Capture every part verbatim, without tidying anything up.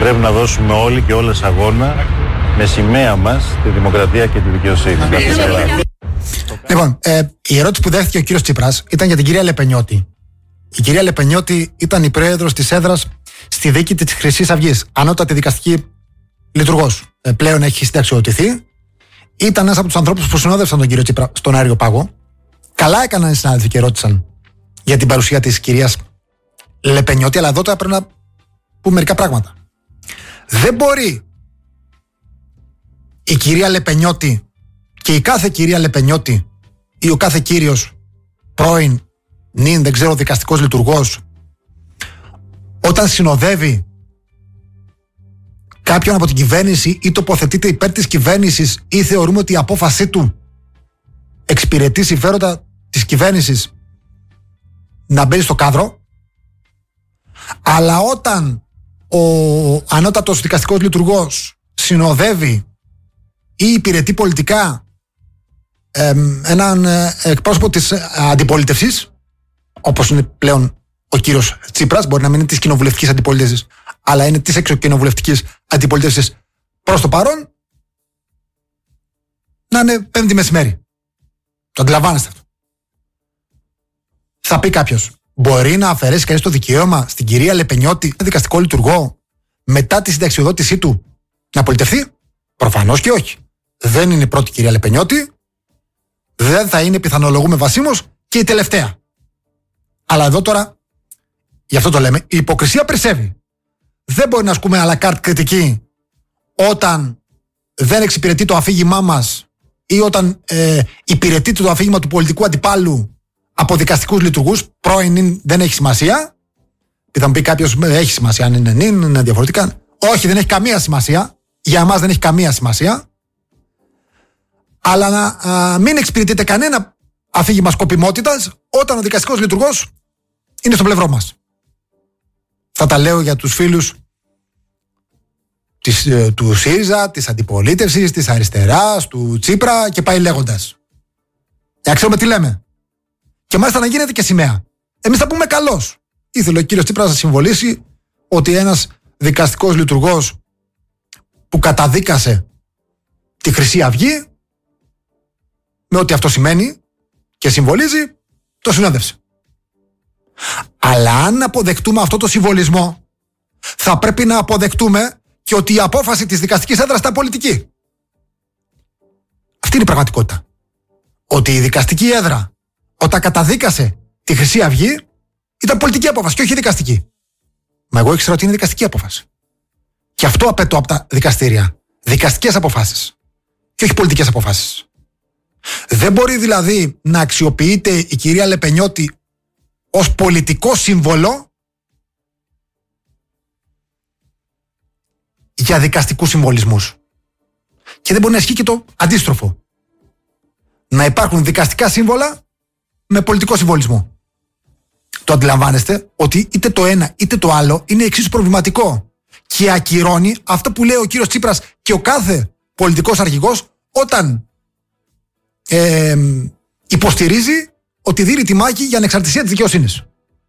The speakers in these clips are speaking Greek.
Πρέπει να δώσουμε όλοι και όλες αγώνα με σημαία μας τη δημοκρατία και τη δικαιοσύνη. Λοιπόν, ε, η ερώτηση που δέχτηκε ο κύριος Τσίπρας ήταν για την κυρία Λεπενιώτη. Η κυρία Λεπενιώτη ήταν η πρόεδρος της έδρας στη δίκη της Χρυσής Αυγής. Ανώτατη δικαστική λειτουργός. Ε, πλέον έχει συνταξιοδοτηθεί. Ήταν ένας από τους ανθρώπους που συνόδευσαν τον κύριο Τσίπρα στον Άριο Πάγο. Καλά έκαναν οι συνάδελφοι και ρώτησαν για την παρουσία της κυρίας Λεπενιώτη, αλλά εδώ τώρα πρέπει να πούμε μερικά πράγματα. Δεν μπορεί η κυρία Λεπενιώτη και η κάθε κυρία Λεπενιώτη ή ο κάθε κύριος πρώην, νυν, δεν ξέρω, δικαστικός λειτουργός, όταν συνοδεύει κάποιον από την κυβέρνηση ή τοποθετείται υπέρ της κυβέρνησης ή θεωρούμε ότι η απόφασή του εξυπηρετεί συμφέροντα της κυβέρνησης, να μπαίνει στο κάδρο, αλλά όταν ο ανώτατος δικαστικός λειτουργός συνοδεύει ή υπηρετεί πολιτικά ε, έναν ε, εκπρόσωπο της αντιπολίτευσης, όπως είναι πλέον ο κύριος Τσίπρας, μπορεί να μην είναι της κοινοβουλευτικής αντιπολίτευσης, αλλά είναι της εξωκοινοβουλευτικής αντιπολίτευσης προς το παρόν, να είναι πέμπτη μεσημέρι. Το αντιλαμβάνεστε αυτό. Θα πει κάποιος, μπορεί να αφαιρέσει κανείς το δικαίωμα στην κυρία Λεπενιώτη, δικαστικό λειτουργό, μετά τη συνταξιοδότησή του, να πολιτευθεί? Προφανώς και όχι. Δεν είναι η πρώτη κυρία Λεπενιώτη, δεν θα είναι, πιθανολογούμε βασίμως, και η τελευταία. Αλλά εδώ τώρα, γι' αυτό το λέμε, η υποκρισία περισσεύει. Δεν μπορεί να ασκούμε à la carte κριτική όταν δεν εξυπηρετεί το αφήγημά μας ή όταν ε, υπηρετεί το αφήγημα του πολιτικού αντιπάλου από δικαστικούς λειτουργούς. Πρώην δεν έχει σημασία. Και θα μου πει κάποιος, έχει σημασία αν είναι νυν, είναι διαφορετικά. Όχι, δεν έχει καμία σημασία. Για εμάς δεν έχει καμία σημασία. Αλλά να α, μην εξυπηρετείται κανένα αφήγημα σκοπιμότητας όταν ο δικαστικός λειτουργός είναι στο πλευρό μας. Θα τα λέω για τους φίλους της, ε, του ΣΥΡΙΖΑ, της αντιπολίτευσης, της αριστεράς, του Τσίπρα και πάει λέγοντας. Για να ξέρουμε τι λέμε. Και μάλιστα να γίνεται και σημαία. Εμείς θα πούμε καλώς. Ήθελε ο κύριος Τσίπρας να συμβολήσει ότι ένας δικαστικός λειτουργός που καταδίκασε τη Χρυσή Αυγή, με ό,τι αυτό σημαίνει και συμβολίζει, το συνόδευσε. Αλλά αν αποδεκτούμε αυτό το συμβολισμό, θα πρέπει να αποδεκτούμε και ότι η απόφαση της δικαστικής έδρας ήταν πολιτική. Αυτή είναι η πραγματικότητα. Ότι η δικαστική έδρα, όταν καταδίκασε τη Χρυσή Αυγή, ήταν πολιτική απόφαση και όχι δικαστική. Μα εγώ ήξερα ότι είναι δικαστική απόφαση. Και αυτό απαιτώ από τα δικαστήρια. Δικαστικές αποφάσεις. Και όχι πολιτικές αποφάσεις. Δεν μπορεί δηλαδή να αξιοποιείται η κυρία Λεπενιώτη ως πολιτικό σύμβολο για δικαστικούς συμβολισμούς. Και δεν μπορεί να ισχύει και το αντίστροφο. Να υπάρχουν δικαστικά σύμβολα με πολιτικό συμβολισμό. Το αντιλαμβάνεστε ότι είτε το ένα είτε το άλλο είναι εξίσου προβληματικό και ακυρώνει αυτό που λέει ο κύριος Τσίπρας και ο κάθε πολιτικός αρχηγός όταν ε, υποστηρίζει ότι δίνει τη μάχη για ανεξαρτησία της δικαιοσύνης.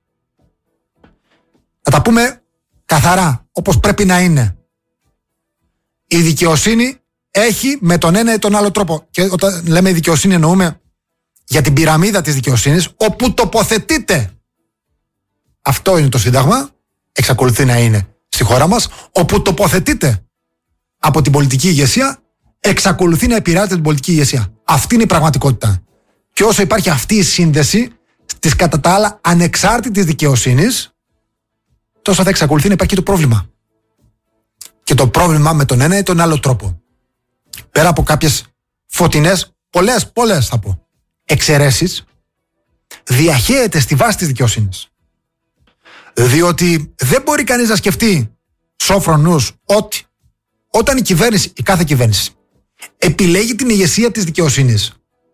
Να τα πούμε καθαρά, όπως πρέπει να είναι. Η δικαιοσύνη έχει με τον ένα ή τον άλλο τρόπο. Και όταν λέμε δικαιοσύνη εννοούμε για την πυραμίδα της δικαιοσύνης, όπου τοποθετείται. Αυτό είναι το Σύνταγμα, εξακολουθεί να είναι στη χώρα μας, όπου τοποθετείται από την πολιτική ηγεσία, εξακολουθεί να επηρεάζεται την πολιτική ηγεσία. Αυτή είναι η πραγματικότητα. Και όσο υπάρχει αυτή η σύνδεση της κατά τα άλλα ανεξάρτητης δικαιοσύνης, τόσο θα εξακολουθεί να υπάρχει και το πρόβλημα. Και το πρόβλημα με τον ένα ή τον άλλο τρόπο. Πέρα από κάποιες φωτεινές, πολλές, πολλές θα πω, εξαιρέσεις, διαχέεται στη βάση της δικαιοσύνης. Διότι δεν μπορεί κανείς να σκεφτεί σόφρον νους ότι όταν η κυβέρνηση, η κάθε κυβέρνηση, επιλέγει την ηγεσία της δικαιοσύνης,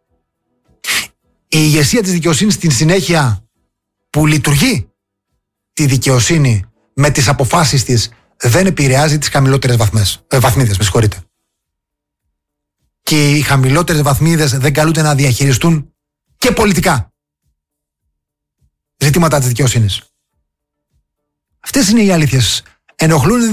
η ηγεσία της δικαιοσύνης στην συνέχεια που λειτουργεί τη δικαιοσύνη με τις αποφάσεις της δεν επηρεάζει τις χαμηλότερες βαθμές, ε, βαθμίδες, με συγχωρείτε. Και οι χαμηλότερες βαθμίδες δεν καλούνται να διαχειριστούν και πολιτικά ζητήματα της δικαιοσύνης. Αυτές είναι οι αλήθειες. Ενοχλούν